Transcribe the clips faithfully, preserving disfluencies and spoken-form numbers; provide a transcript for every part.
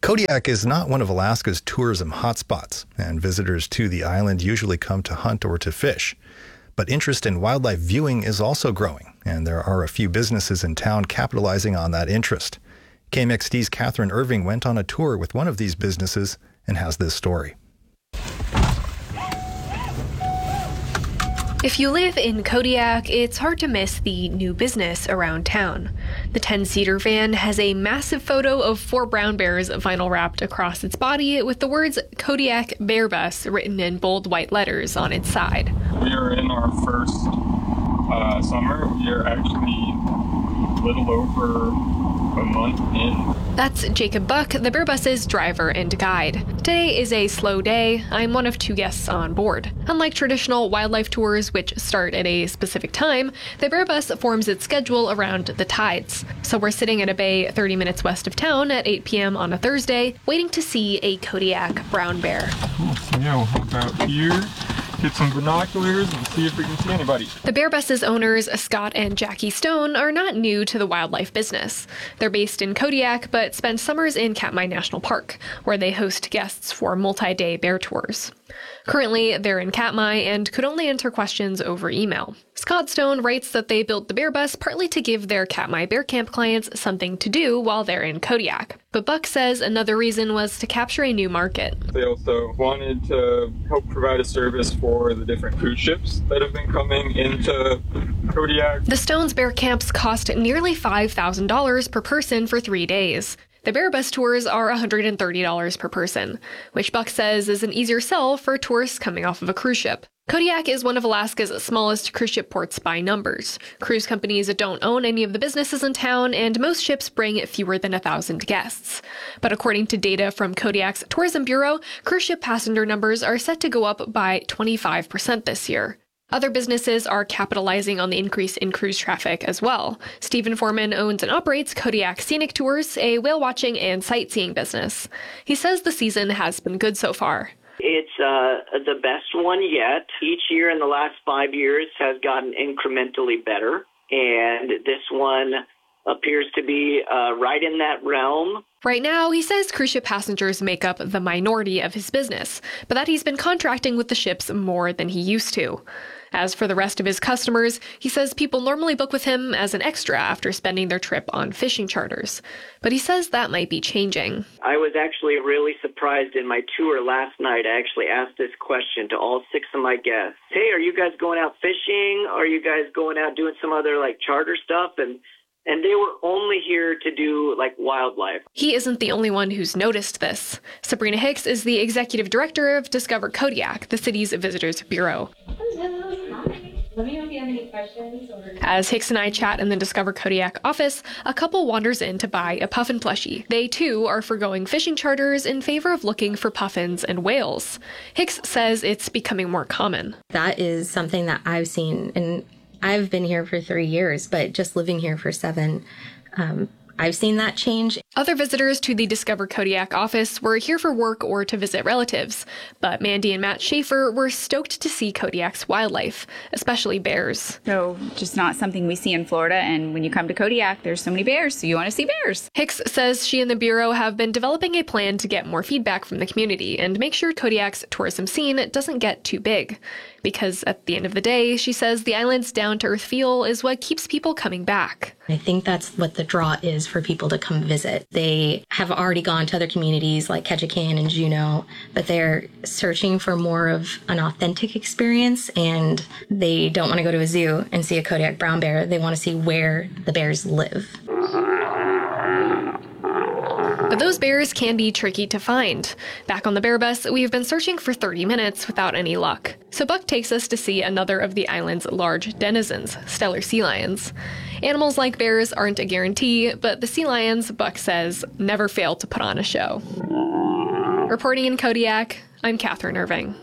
Kodiak is not one of Alaska's tourism hotspots, and visitors to the island usually come to hunt or to fish. But interest in wildlife viewing is also growing, and there are a few businesses in town capitalizing on that interest. K M X D's Catherine Irving went on a tour with one of these businesses and has this story. If you live in Kodiak, it's hard to miss the new business around town. The ten-seater van has a massive photo of four brown bears vinyl wrapped across its body with the words Kodiak Bear Bus written in bold white letters on its side. We are in our first uh, summer. We are actually a little over a month in. That's Jacob Buck, the Bear Bus's driver and guide. Today is a slow day. I'm one of two guests on board. Unlike traditional wildlife tours, which start at a specific time, the Bear Bus forms its schedule around the tides. So we're sitting at a bay thirty minutes west of town at eight p.m. on a Thursday, waiting to see a Kodiak brown bear. Cool. So yeah, we'll hop out here, get some binoculars, and see if we can see anybody. The Bear Bus's owners, Scott and Jackie Stone, are not new to the wildlife business. They're based in Kodiak, but spend summers in Katmai National Park, where they host guests for multi-day bear tours. Currently, they're in Katmai and could only enter questions over email. Scott Stone writes that they built the Bear Bus partly to give their Katmai Bear Camp clients something to do while they're in Kodiak. But Buck says another reason was to capture a new market. They also wanted to help provide a service for the different cruise ships that have been coming into Kodiak. The Stones Bear Camps cost nearly five thousand dollars per person for three days. The Bear Bus tours are one hundred thirty dollars per person, which Buck says is an easier sell for tourists coming off of a cruise ship. Kodiak is one of Alaska's smallest cruise ship ports by numbers. Cruise companies don't own any of the businesses in town, and most ships bring fewer than a thousand guests. But according to data from Kodiak's Tourism Bureau, cruise ship passenger numbers are set to go up by twenty-five percent this year. Other businesses are capitalizing on the increase in cruise traffic as well. Stephen Foreman owns and operates Kodiak Scenic Tours, a whale-watching and sightseeing business. He says the season has been good so far. It's uh, the best one yet. Each year in the last five years has gotten incrementally better, and this one appears to be uh, right in that realm. Right now, he says cruise ship passengers make up the minority of his business, but that he's been contracting with the ships more than he used to. As for the rest of his customers, he says people normally book with him as an extra after spending their trip on fishing charters. But he says that might be changing. I was actually really surprised in my tour last night. I actually asked this question to all six of my guests. Hey, are you guys going out fishing? Are you guys going out doing some other like charter stuff? And And they were only here to do, like, wildlife. He isn't the only one who's noticed this. Sabrina Hicks is the executive director of Discover Kodiak, the city's visitors bureau. Hello. Hi. Let me know if you have any questions. Or... As Hicks and I chat in the Discover Kodiak office, a couple wanders in to buy a puffin plushie. They, too, are forgoing fishing charters in favor of looking for puffins and whales. Hicks says it's becoming more common. That is something that I've seen, and I've been here for three years, but just living here for seven, um, I've seen that change. Other visitors to the Discover Kodiak office were here for work or to visit relatives, but Mandy and Matt Schaefer were stoked to see Kodiak's wildlife, especially bears. So just not something we see in Florida, and when you come to Kodiak, there's so many bears, so you want to see bears. Hicks says she and the Bureau have been developing a plan to get more feedback from the community and make sure Kodiak's tourism scene doesn't get too big. Because at the end of the day, she says the island's down-to-earth feel is what keeps people coming back. I think that's what the draw is for people to come visit. They have already gone to other communities like Ketchikan and Juneau, but they're searching for more of an authentic experience, and they don't want to go to a zoo and see a Kodiak brown bear. They want to see where the bears live. But those bears can be tricky to find. Back on the Bear Bus, we've been searching for thirty minutes without any luck. So Buck takes us to see another of the island's large denizens, Steller sea lions. Animals like bears aren't a guarantee, but the sea lions, Buck says, never fail to put on a show. Reporting in Kodiak, I'm Catherine Irving.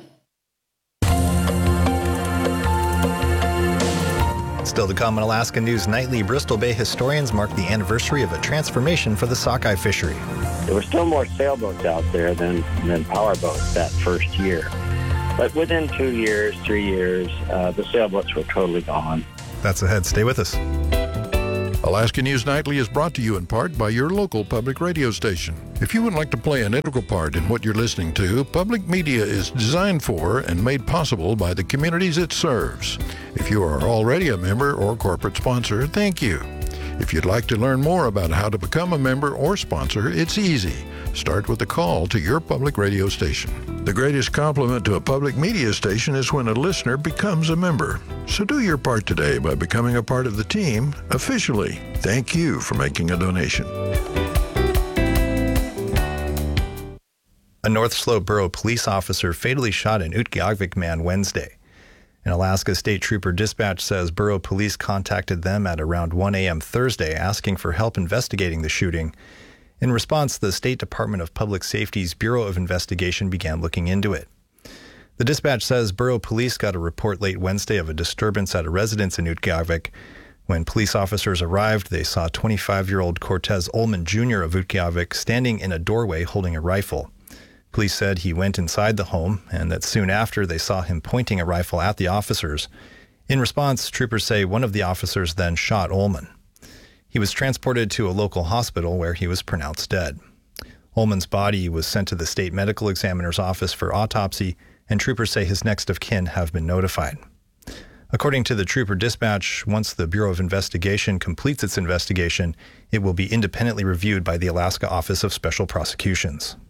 Still to come on Alaska News Nightly, Bristol Bay historians mark the anniversary of a transformation for the sockeye fishery. There were still more sailboats out there than, than powerboats that first year. But within two years, three years, uh, the sailboats were totally gone. That's ahead. Stay with us. Alaska News Nightly is brought to you in part by your local public radio station. If you would like to play an integral part in what you're listening to, public media is designed for and made possible by the communities it serves. If you are already a member or corporate sponsor, thank you. If you'd like to learn more about how to become a member or sponsor, it's easy. Start with a call to your public radio station. The greatest compliment to a public media station is when a listener becomes a member. So do your part today by becoming a part of the team officially. Thank you for making a donation. A North Slope Borough police officer fatally shot an Utqiagvik man Wednesday. An Alaska State Trooper dispatch says Borough police contacted them at around one a.m. Thursday asking for help investigating the shooting. In response, the State Department of Public Safety's Bureau of Investigation began looking into it. The dispatch says Borough police got a report late Wednesday of a disturbance at a residence in Utqiagvik. When police officers arrived, they saw twenty-five-year-old Cortez Ullman Junior of Utqiagvik standing in a doorway holding a rifle. Police said he went inside the home and that soon after they saw him pointing a rifle at the officers. In response, troopers say one of the officers then shot Ullman. He was transported to a local hospital where he was pronounced dead. Ullman's body was sent to the state medical examiner's office for autopsy, and troopers say his next of kin have been notified. According to the trooper dispatch, once the Bureau of Investigation completes its investigation, it will be independently reviewed by the Alaska Office of Special Prosecutions.